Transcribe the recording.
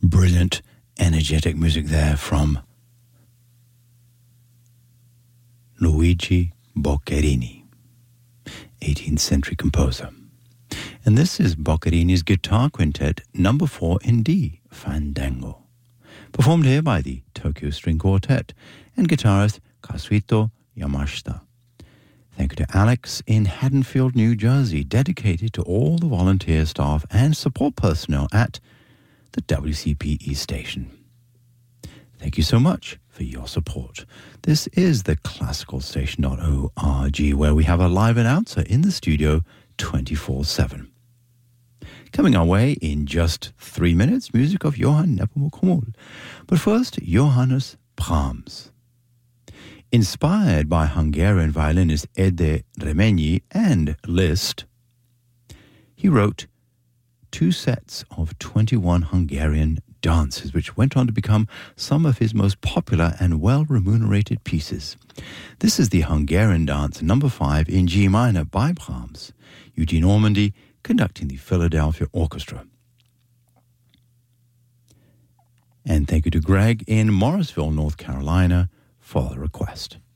Brilliant, energetic music there from Luigi Boccherini, 18th century composer. And this is Boccherini's Guitar Quintet number 4 in D, Fandango, performed here by the Tokyo String Quartet and guitarist Kazuhito Yamashita. Thank you to Alex in Haddonfield, New Jersey, dedicated to all the volunteer staff and support personnel at the WCPE station. Thank you so much for your support. This is the classicalstation.org, where we have a live announcer in the studio 24/7. Coming our way in just 3 minutes, music of Johann Nepomuk Hummel. But first, Johannes Brahms. Inspired by Hungarian violinist Ede Reményi and Liszt, he wrote 2 sets of 21 Hungarian dances, which went on to become some of his most popular and well-remunerated pieces. This is the Hungarian Dance number 5 in G minor by Brahms, Eugene Normandy conducting the Philadelphia Orchestra. And thank you to Greg in Morrisville, North Carolina, for the request.